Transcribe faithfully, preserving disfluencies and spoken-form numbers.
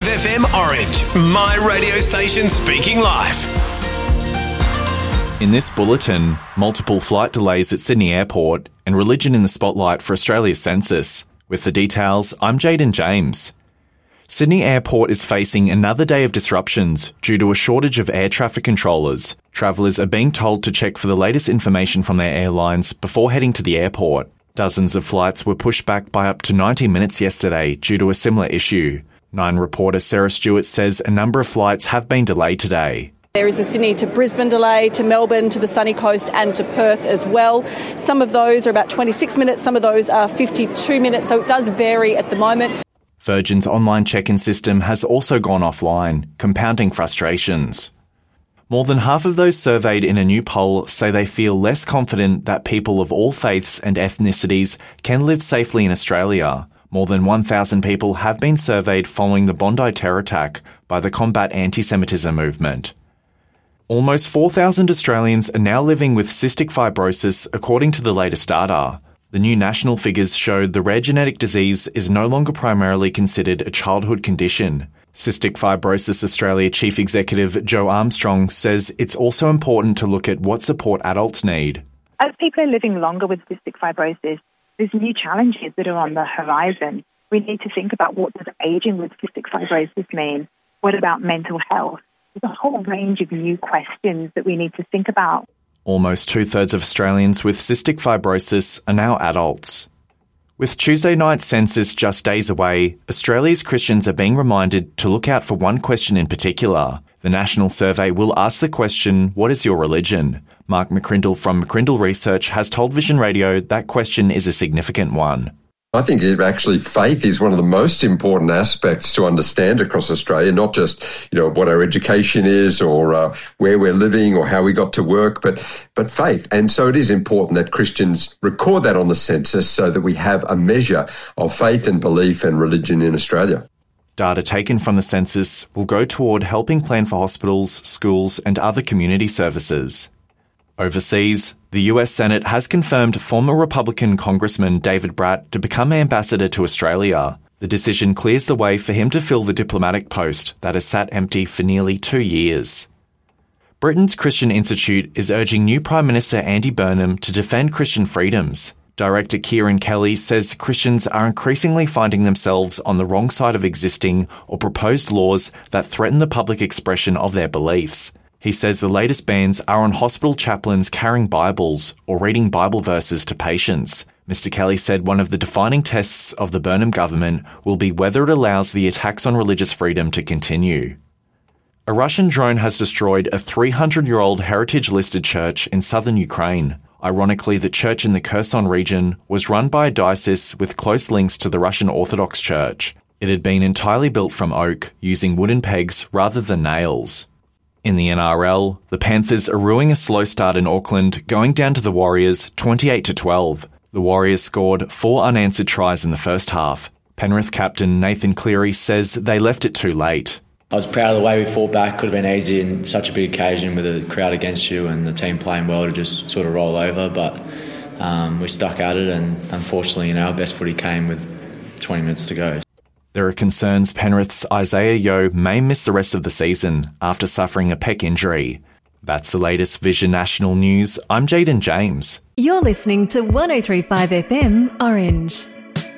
F M Orange, my radio station speaking live. In this bulletin, multiple flight delays at Sydney Airport and religion in the spotlight for Australia's census. With the details, I'm Jaden James. Sydney Airport is facing another day of disruptions due to a shortage of air traffic controllers. Travellers are being told to check for the latest information from their airlines before heading to the airport. Dozens of flights were pushed back by up to ninety minutes yesterday due to a similar issue. Nine reporter Sarah Stewart says a number of flights have been delayed today. There is a Sydney to Brisbane delay, to Melbourne, to the sunny coast and to Perth as well. Some of those are about twenty-six minutes, some of those are fifty-two minutes, so it does vary at the moment. Virgin's online check-in system has also gone offline, compounding frustrations. More than half of those surveyed in a new poll say they feel less confident that people of all faiths and ethnicities can live safely in Australia. More than one thousand people have been surveyed following the Bondi terror attack by the Combat Anti-Semitism movement. Almost four thousand Australians are now living with cystic fibrosis, according to the latest data. The new national figures showed the rare genetic disease is no longer primarily considered a childhood condition. Cystic Fibrosis Australia Chief Executive Joe Armstrong says it's also important to look at what support adults need. As people are living longer with cystic fibrosis, there's new challenges that are on the horizon. We need to think about what does aging with cystic fibrosis mean? What about mental health? There's a whole range of new questions that we need to think about. Almost two-thirds of Australians with cystic fibrosis are now adults. With Tuesday night's census just days away, Australia's Christians are being reminded to look out for one question in particular. The national survey will ask the question, what is your religion? Mark McCrindle from McCrindle Research has told Vision Radio that question is a significant one. I think it actually faith is one of the most important aspects to understand across Australia, not just, you know, what our education is or uh, where we're living or how we got to work, but but faith. And so it is important that Christians record that on the census so that we have a measure of faith and belief and religion in Australia. Data taken from the census will go toward helping plan for hospitals, schools and other community services. Overseas, the U S Senate has confirmed former Republican Congressman David Brat to become ambassador to Australia. The decision clears the way for him to fill the diplomatic post that has sat empty for nearly two years. Britain's Christian Institute is urging new Prime Minister Andy Burnham to defend Christian freedoms. Director Kieran Kelly says Christians are increasingly finding themselves on the wrong side of existing or proposed laws that threaten the public expression of their beliefs. He says the latest bans are on hospital chaplains carrying Bibles or reading Bible verses to patients. Mister Kelly said one of the defining tests of the Burnham government will be whether it allows the attacks on religious freedom to continue. A Russian drone has destroyed a three hundred year old heritage-listed church in southern Ukraine. Ironically, the church in the Kherson region was run by a diocese with close links to the Russian Orthodox Church. It had been entirely built from oak, using wooden pegs rather than nails. In the N R L, the Panthers are ruining a slow start in Auckland, going down to the Warriors twenty-eight to twelve. The Warriors scored four unanswered tries in the first half. Penrith captain Nathan Cleary says they left it too late. I was proud of the way we fought back. Could have been easy in such a big occasion with a crowd against you and the team playing well to just sort of roll over, but um, we stuck at it, and unfortunately, you know, our best footy came with twenty minutes to go. There are concerns Penrith's Isaiah Yeo may miss the rest of the season after suffering a pec injury. That's the latest Vision National News. I'm Jaden James. You're listening to one oh three point five F M Orange.